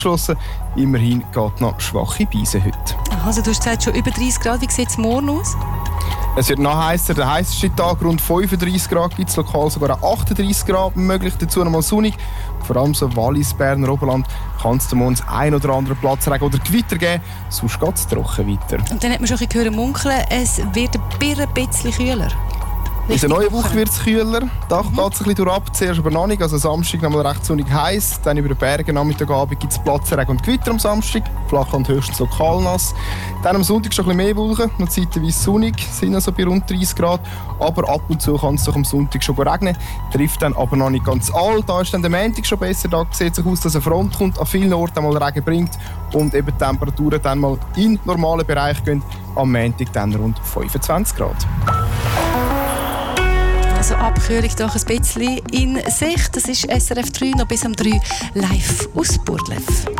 geschlossen. Immerhin geht noch schwache Beise heute. Also du hast gesagt, schon über 30 Grad. Wie sieht es morgen aus? Es wird noch heißer. Der heißeste Tag rund 35 Grad, gibt es lokal sogar auch 38 Grad möglich. Dazu noch mal sonnig. Vor allem so Wallis, Berner Oberland kann es morgen ein oder andere Platzregen oder Gewitter geben. Sonst geht es trocken weiter. Und dann hat man schon ein bisschen munkeln, es wird ein bisschen kühler. In der neuen Woche wird es kühler. Da geht es ein bisschen durchab. Zuerst aber noch nicht. Also Samstag noch mal recht sonnig heiß. Dann über den Bergen Nachmittagabend gibt es Platzregen und Gewitter am Samstag. Flach und höchstens lokal nass. Dann am Sonntag schon ein bisschen mehr Wolken. Noch zeitweise sonnig. Sind also bei rund 30 Grad. Aber ab und zu kann es doch am Sonntag schon regnen. Trifft dann aber noch nicht ganz all. Da ist dann der Montag schon besser. Da sieht es aus, dass eine Front kommt, an vielen Orten mal Regen bringt. Und eben die Temperaturen dann mal in normalen Bereich gehen. Am Montag dann rund 25 Grad. Also Abkühlung doch ein bisschen in Sicht. Das ist SRF 3 noch bis um 3 live aus Burgdorf.